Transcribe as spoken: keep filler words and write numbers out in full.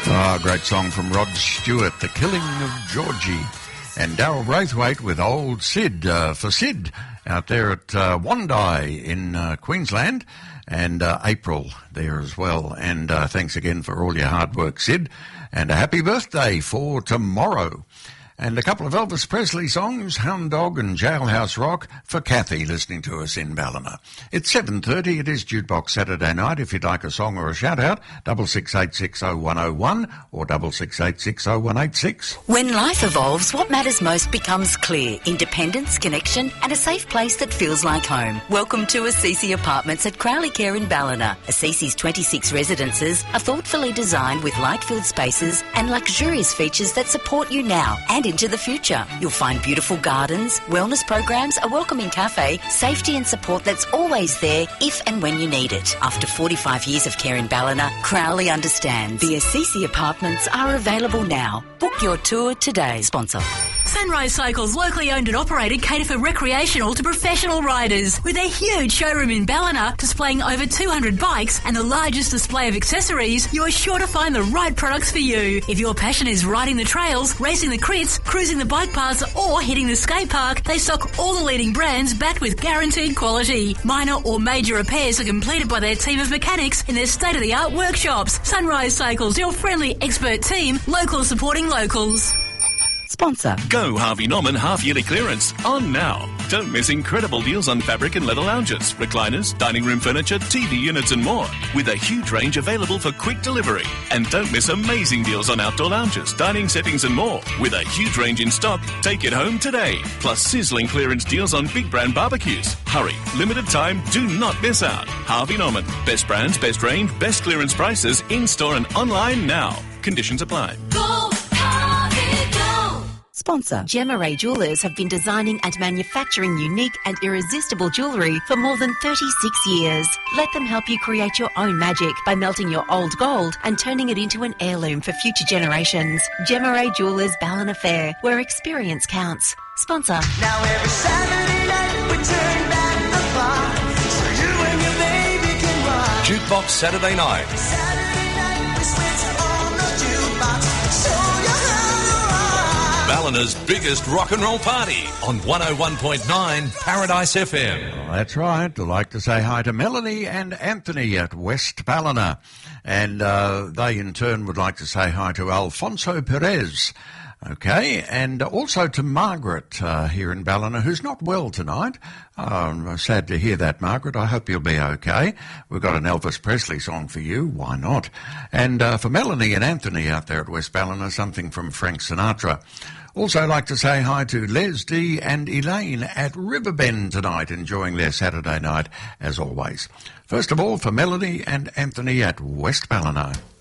Ah, oh, great song from Rod Stewart, The Killing of Georgie. And Daryl Braithwaite with Old Sid, uh, for Sid, out there at uh, Wondai in uh, Queensland. And uh, April there as well. And uh, thanks again for all your hard work, Sid. And a happy birthday for tomorrow. And a couple of Elvis Presley songs, Hound Dog and Jailhouse Rock, for Kathy listening to us in Ballina. It's seven thirty, it is Jukebox Saturday night. If you'd like a song or a shout-out, double six eight six oh one oh one or double six eight six oh one eight six. When life evolves, what matters most becomes clear. Independence, connection and a safe place that feels like home. Welcome to Assisi Apartments at Crowley Care in Ballina. Assisi's twenty-six residences are thoughtfully designed with light-filled spaces and luxurious features that support you now and into the future. You'll find beautiful gardens, wellness programs, a welcoming cafe, safety and support that's always there if and when you need it. After forty-five years of care in Ballina, Crowley understands. The Assisi Apartments are available now. Book your tour today. Sponsor. Sunrise Cycles, locally owned and operated, cater for recreational to professional riders. With a huge showroom in Ballina displaying over two hundred bikes and the largest display of accessories, you're sure to find the right products for you. If your passion is riding the trails, racing the crits, cruising the bike paths or hitting the skate park, they stock all the leading brands backed with guaranteed quality. Minor or major repairs are completed by their team of mechanics in their state-of-the-art workshops. Sunrise Cycles, your friendly expert team, local supporting locals. Sponsor. Go Harvey Norman half-yearly clearance on now. Don't miss incredible deals on fabric and leather lounges, recliners, dining room furniture, T V units and more, with a huge range available for quick delivery. And don't miss amazing deals on outdoor lounges, dining settings and more, with a huge range in stock. Take it home today. Plus sizzling clearance deals on big brand barbecues. Hurry, limited time, do not miss out. Harvey Norman, best brands, best range, best clearance prices, in-store and online now. Conditions apply. Go! Sponsor. Gemma Ray Jewellers have been designing and manufacturing unique and irresistible jewellery for more than thirty-six years. Let them help you create your own magic by melting your old gold and turning it into an heirloom for future generations. Gemma Ray Jewellers Ballina Fair, where experience counts. Sponsor. Now every Saturday night we turn back the bar so you and your baby can rock. Jukebox Saturday night. Saturday night we switch on the jukebox. Show you how to rock. Ballina's biggest rock and roll party on one oh one point nine Paradise F M. Well, that's right. I'd like to say hi to Melanie and Anthony at West Ballina. And uh, they in turn would like to say hi to Alfonso Perez. Okay, and also to Margaret uh, here in Ballina, who's not well tonight. Oh, I'm sad to hear that, Margaret. I hope you'll be okay. We've got an Elvis Presley song for you. Why not? And uh, for Melanie and Anthony out there at West Ballina, something from Frank Sinatra. Also like to say hi to Les D and Elaine at Riverbend tonight, enjoying their Saturday night as always. First of all, for Melanie and Anthony at West Ballina.